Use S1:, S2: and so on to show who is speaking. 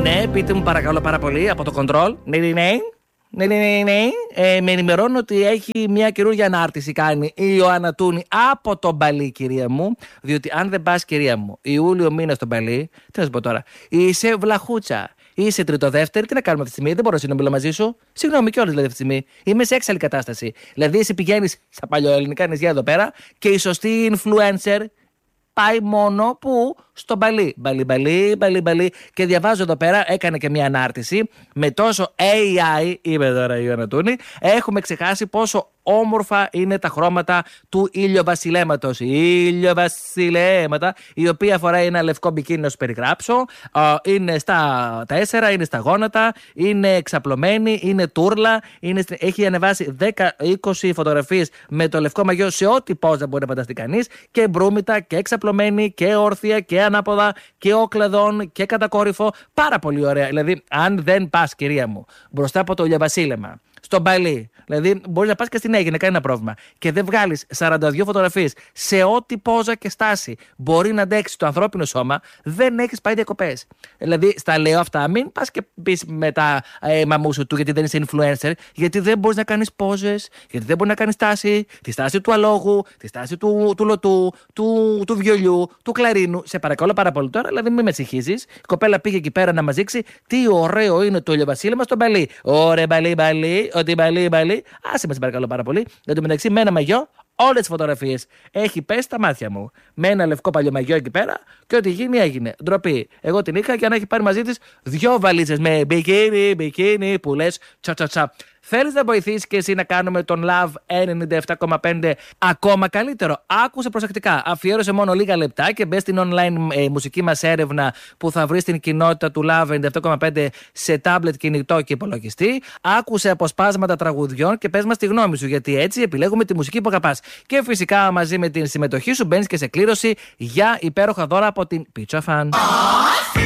S1: Ναι, πείτε μου παρακαλώ πάρα πολύ από το control. Ναι. Με ενημερώνω ότι έχει μια καινούργια ανάρτηση κάνει η Ιωάννα Τούνη από τον Παλί, κυρία μου. Διότι αν δεν πας, κυρία μου, Ιούλιο μήνα στον Παλί, τι να σου πω τώρα, είσαι βλαχούτσα. Είσαι τριτοδεύτερη, τι να κάνουμε αυτή τη στιγμή, δεν μπορώ να συνομιλώ μαζί σου. Συγγνώμη κιόλας δηλαδή αυτή τη στιγμή. Είμαι σε έξαλλη κατάσταση. Δηλαδή, εσύ πηγαίνεις στα παλιοελληνικά νησιά εδώ πέρα και η σωστή influencer πάει μόνο που στο Παλί. Μπαλί. Και διαβάζω εδώ πέρα, έκανε και μια ανάρτηση με τόσο AI, είπε τώρα η Ιωάννα Τούνη, έχουμε ξεχάσει πόσο όμορφα είναι τα χρώματα του ηλιοβασιλέματος. Ηλιοβασιλέματα, η οποία φοράει ένα λευκό μπικίνι, να σου περιγράψω. Είναι στα 4, είναι στα γόνατα, είναι εξαπλωμένη, είναι τούρλα. Έχει ανεβάσει 10-20 φωτογραφίες με το λευκό μαγιό σε ό,τι πόζα μπορεί να φανταστεί κανείς. Και μπρούμητα και εξαπλωμένη και όρθια και ανάποδα και όκλαδον και κατακόρυφο. Πάρα πολύ ωραία. Δηλαδή, αν δεν πας, κυρία μου, μπροστά από το ηλιοβασίλεμα, στον Παλί, δηλαδή μπορείς να πας και στην Αίγυπτο, κανένα πρόβλημα, και δεν βγάλεις 42 φωτογραφίες σε ό,τι πόζα και στάση μπορεί να αντέξει το ανθρώπινο σώμα, δεν έχεις πάει διακοπές. Δηλαδή, στα λέω αυτά, μην πας και πεις μετά μαμούσου του γιατί δεν είσαι influencer, γιατί δεν μπορείς να κάνεις πόζες, γιατί δεν μπορείς να κάνεις στάση, τη στάση του αλόγου, τη στάση του λωτού, του βιολιού, του κλαρίνου. Σε παρακαλώ πάρα πολύ τώρα, δηλαδή μην με συγχύζεις. Η κοπέλα πήγε εκεί πέρα να μας δείξει τι ωραίο είναι το ηλιοβασίλεμα στον Παλί. Ωραία, Παλί. Ότι Παλί. Άσε με, σε παρακαλώ πάρα πολύ. Εν τω μεταξύ, με ένα μαγιό, όλες τις φωτογραφίες έχει πέσει στα μάτια μου. Με ένα λευκό παλιό μαγιό εκεί πέρα και ό,τι γίνει έγινε. Ντροπή. Εγώ την είχα και αν έχει πάρει μαζί της 2 βαλίτσες με μπικίνι που λες τσα. Θέλεις να βοηθήσεις και εσύ να κάνουμε τον Love 97,5 ακόμα καλύτερο? Άκουσε προσεκτικά. Αφιέρωσε μόνο λίγα λεπτά και μπες στην online μουσική μας έρευνα που θα βρεις στην κοινότητα του Love 97,5 σε τάμπλετ, κινητό και υπολογιστή. Άκουσε αποσπάσματα τραγουδιών και πες μας τη γνώμη σου, γιατί έτσι επιλέγουμε τη μουσική που αγαπάς. Και φυσικά μαζί με την συμμετοχή σου μπαίνεις και σε κλήρωση για υπέροχα δώρα από την Pizza Fan.